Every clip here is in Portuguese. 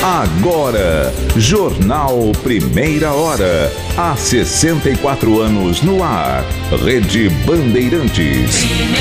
Agora, Jornal Primeira Hora. Há 64 anos no ar. Rede Bandeirantes.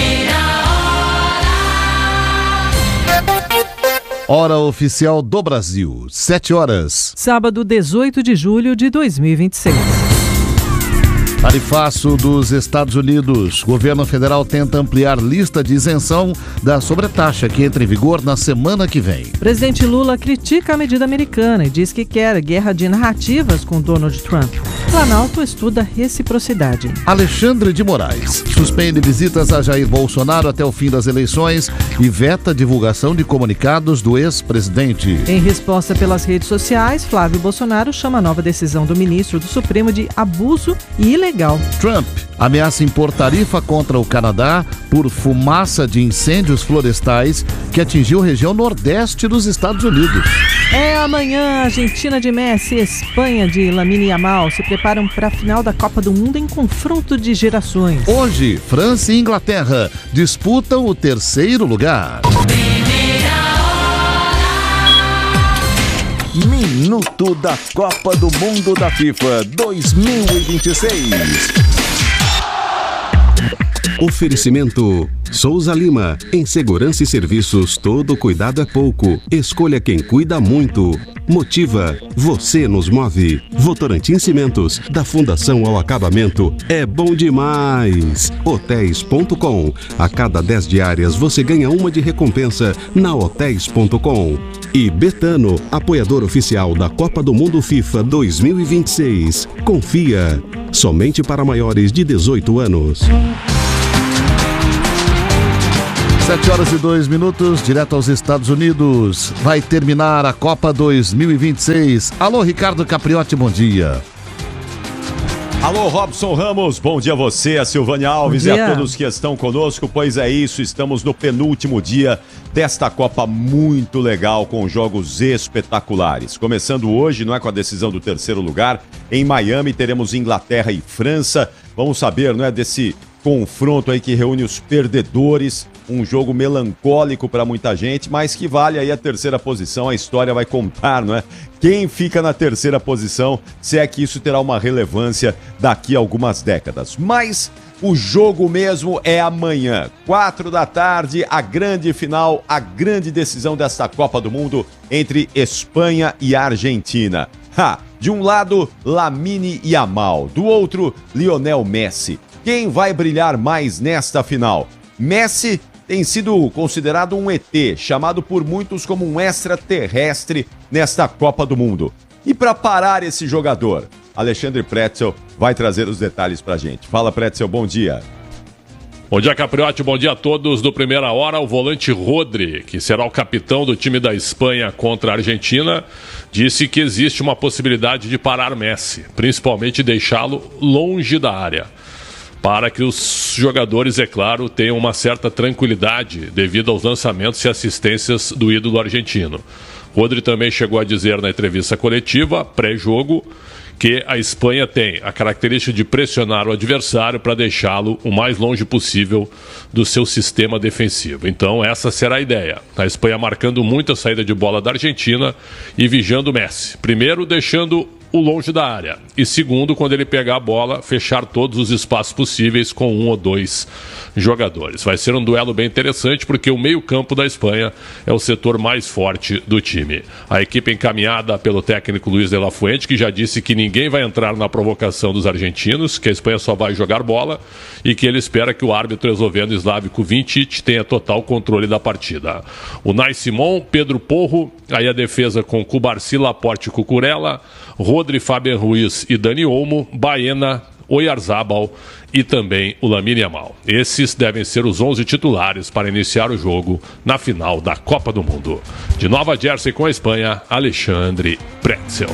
Hora oficial do Brasil, 7 horas. Sábado, 18 de julho de 2026. Tarifaço dos Estados Unidos. Governo federal tenta ampliar lista de isenção da sobretaxa que entra em vigor na semana que vem. Presidente Lula critica a medida americana e diz que quer guerra de narrativas com Donald Trump. Planalto estuda reciprocidade. Alexandre de Moraes suspende visitas a Jair Bolsonaro até o fim das eleições e veta a divulgação de comunicados do ex-presidente. Em resposta pelas redes sociais, Flávio Bolsonaro chama a nova decisão do ministro do Supremo de abuso e ilegal. Trump ameaça impor tarifa contra o Canadá por fumaça de incêndios florestais que atingiu a região nordeste dos Estados Unidos. É amanhã, Argentina de Messi e Espanha de Lamine Yamal se preparam para a final da Copa do Mundo em confronto de gerações. Hoje, França e Inglaterra disputam o terceiro lugar. Minuto da Copa do Mundo da FIFA 2026. Oferecimento Souza Lima. Em segurança e serviços, todo cuidado é pouco. Escolha quem cuida muito. Motiva. Você nos move. Votorantim Cimentos, da fundação ao acabamento, é bom demais. Hotéis.com. A cada 10 diárias você ganha uma de recompensa na Hotéis.com. E Betano, apoiador oficial da Copa do Mundo FIFA 2026. Confia. Somente para maiores de 18 anos. 7 horas e 2 minutos, direto aos Estados Unidos. Vai terminar a Copa 2026. Alô, Ricardo Capriotti, bom dia. Alô, Robson Ramos, bom dia a você, a Silvânia Alves e a todos que estão conosco. Pois é isso, estamos no penúltimo dia desta Copa muito legal, com jogos espetaculares. Começando hoje, não é, com a decisão do terceiro lugar, em Miami teremos Inglaterra e França. Vamos saber, não é, desse confronto aí que reúne os perdedores. Um jogo melancólico para muita gente, mas que vale aí a terceira posição. A história vai contar, não é? Quem fica na terceira posição, se é que isso terá uma relevância daqui a algumas décadas. Mas o jogo mesmo é amanhã, 4 da tarde, a grande final, a grande decisão desta Copa do Mundo entre Espanha e Argentina. De um lado, Lamine Yamal, do outro, Lionel Messi. Quem vai brilhar mais nesta final? Messi tem sido considerado um ET, chamado por muitos como um extraterrestre nesta Copa do Mundo. E para parar esse jogador, Alexandre Pretzel vai trazer os detalhes pra gente. Fala, Pretzel, bom dia. Bom dia, Capriotti, bom dia a todos do Primeira Hora. O volante Rodri, que será o capitão do time da Espanha contra a Argentina, disse que existe uma possibilidade de parar Messi, principalmente deixá-lo longe da área, para que os jogadores, é claro, tenham uma certa tranquilidade devido aos lançamentos e assistências do ídolo argentino. Rodri também chegou a dizer na entrevista coletiva, pré-jogo, que a Espanha tem a característica de pressionar o adversário para deixá-lo o mais longe possível do seu sistema defensivo. Então essa será a ideia. A Espanha marcando muito a saída de bola da Argentina e vigiando o Messi. Primeiro, deixando o longe da área. E segundo, quando ele pegar a bola, fechar todos os espaços possíveis com um ou dois jogadores. Vai ser um duelo bem interessante, porque o meio-campo da Espanha é o setor mais forte do time. A equipe encaminhada pelo técnico Luis de la Fuente, que já disse que ninguém vai entrar na provocação dos argentinos, que a Espanha só vai jogar bola e que ele espera que o árbitro esloveno Slavko Vincic tenha total controle da partida. O Unai Simon, Pedro Porro, aí a defesa com Cubarsí, Laporte e Cucurella, Rodri, Fabian Ruiz e Dani Olmo, Baena, Oyarzabal e também o Lamine Yamal. Esses devem ser os 11 titulares para iniciar o jogo na final da Copa do Mundo. De Nova Jersey com a Espanha, Alexandre Pretzel.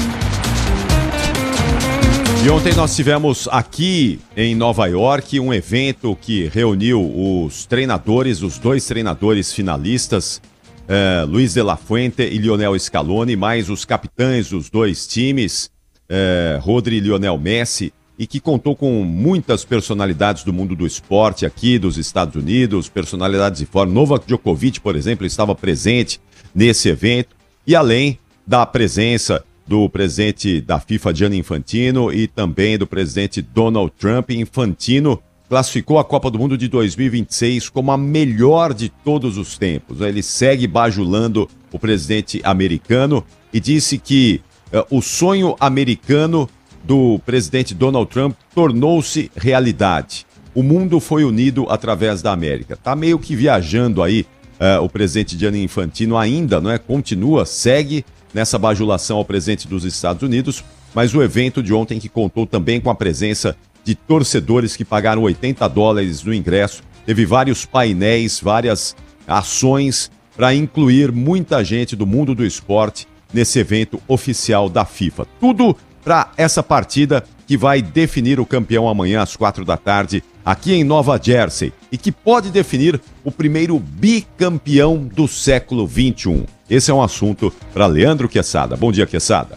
E ontem nós tivemos aqui em Nova York um evento que reuniu os treinadores, os dois treinadores finalistas, Luis de la Fuente e Lionel Scaloni, mais os capitães dos dois times, Rodri e Lionel Messi, e que contou com muitas personalidades do mundo do esporte aqui dos Estados Unidos, personalidades de fora. Novak Djokovic, por exemplo, estava presente nesse evento, e além da presença do presidente da FIFA, Gianni Infantino, e também do presidente Donald Trump. Infantino classificou a Copa do Mundo de 2026 como a melhor de todos os tempos. Ele segue bajulando o presidente americano e disse que o sonho americano do presidente Donald Trump tornou-se realidade. O mundo foi unido através da América. Tá meio que viajando aí o presidente Gianni Infantino ainda, não é? Continua, segue nessa bajulação ao presidente dos Estados Unidos, mas o evento de ontem que contou também com a presença de torcedores que pagaram $80 no ingresso, teve vários painéis, várias ações para incluir muita gente do mundo do esporte nesse evento oficial da FIFA. Tudo para essa partida que vai definir o campeão amanhã às 16h aqui em Nova Jersey e que pode definir o primeiro bicampeão do século XXI. Esse é um assunto para Leandro Quesada. Bom dia, Quesada.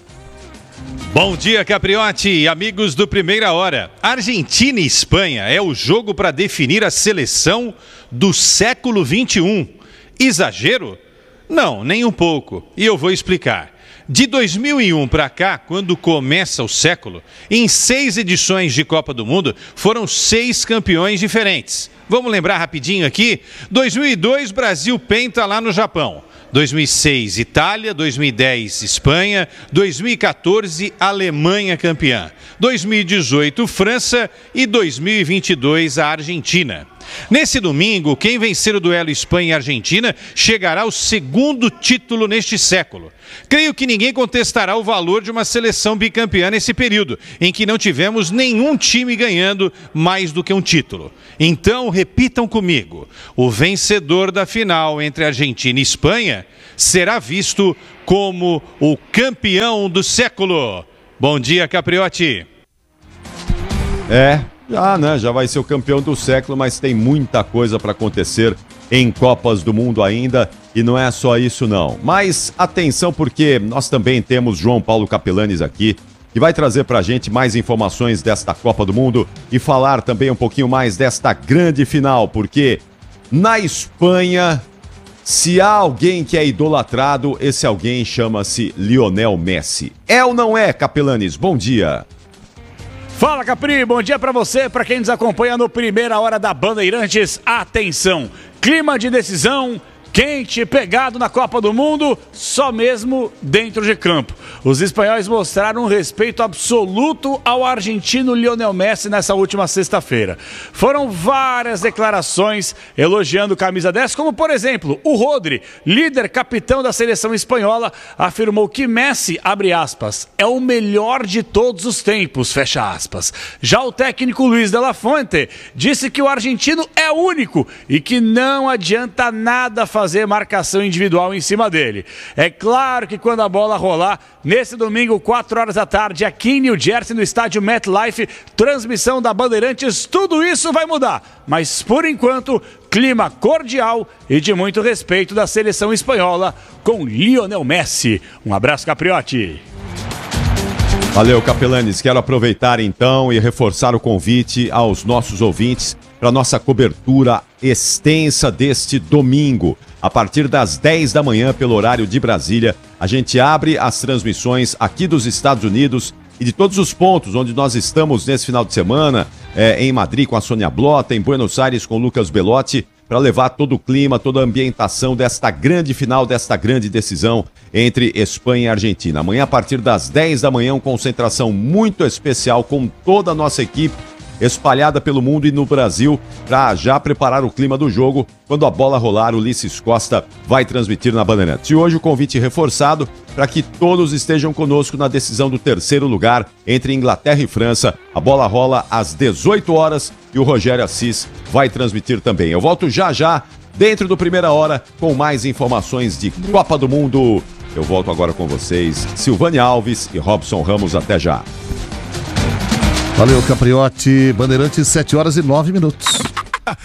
Bom dia, Capriotti e amigos do Primeira Hora. Argentina e Espanha é o jogo para definir a seleção do século XXI. Exagero? Não, nem um pouco. E eu vou explicar. De 2001 para cá, quando começa o século, em 6 edições de Copa do Mundo, foram 6 campeões diferentes. Vamos lembrar rapidinho aqui? 2002, Brasil penta lá no Japão. 2006, Itália. 2010, Espanha. 2014, Alemanha campeã. 2018, França. E 2022, a Argentina. Nesse domingo, quem vencer o duelo Espanha e Argentina chegará ao segundo título neste século. Creio que ninguém contestará o valor de uma seleção bicampeã nesse período, em que não tivemos nenhum time ganhando mais do que um título. Então, repitam comigo, o vencedor da final entre Argentina e Espanha será visto como o campeão do século. Bom dia, Capriotti. Já vai ser o campeão do século, mas tem muita coisa para acontecer em Copas do Mundo ainda, e não é só isso não. Mas atenção, porque nós também temos João Paulo Capelanes aqui, que vai trazer para a gente mais informações desta Copa do Mundo e falar também um pouquinho mais desta grande final, porque na Espanha, se há alguém que é idolatrado, esse alguém chama-se Lionel Messi. É ou não é, Capelanes? Bom dia. Fala, Capri, bom dia pra você, pra quem nos acompanha no Primeira Hora da Bandeirantes. Atenção, clima de decisão, quente, pegado na Copa do Mundo, só mesmo dentro de campo. Os espanhóis mostraram um respeito absoluto ao argentino Lionel Messi nessa última sexta-feira. Foram várias declarações elogiando o camisa 10, como por exemplo, o Rodri, líder capitão da seleção espanhola, afirmou que Messi, abre aspas, é o melhor de todos os tempos, fecha aspas. Já o técnico Luis de la Fuente disse que o argentino é único e que não adianta nada fazer marcação individual em cima dele. É claro que quando a bola rolar, nesse domingo, 16h, aqui em New Jersey, no estádio MetLife, transmissão da Bandeirantes, tudo isso vai mudar. Mas, por enquanto, clima cordial e de muito respeito da seleção espanhola com Lionel Messi. Um abraço, Capriotti. Valeu, Capelanes. Quero aproveitar então e reforçar o convite aos nossos ouvintes para nossa cobertura extensa deste domingo. A partir das 10 da manhã, pelo horário de Brasília, a gente abre as transmissões aqui dos Estados Unidos e de todos os pontos onde nós estamos nesse final de semana, em Madrid com a Sônia Blota, em Buenos Aires com o Lucas Belotti, para levar todo o clima, toda a ambientação desta grande final, desta grande decisão entre Espanha e Argentina. Amanhã, a partir das 10 da manhã, uma concentração muito especial com toda a nossa equipe, espalhada pelo mundo e no Brasil, para já preparar o clima do jogo. Quando a bola rolar, o Ulisses Costa vai transmitir na Bandeirantes. E hoje o convite reforçado para que todos estejam conosco na decisão do terceiro lugar entre Inglaterra e França. A bola rola às 18 horas e o Rogério Assis vai transmitir também. Eu volto já, dentro do Primeira Hora, com mais informações de Copa do Mundo. Eu volto agora com vocês, Silvânia Alves e Robson Ramos. Até já. Valeu, Capriotti. Bandeirantes, 7h09.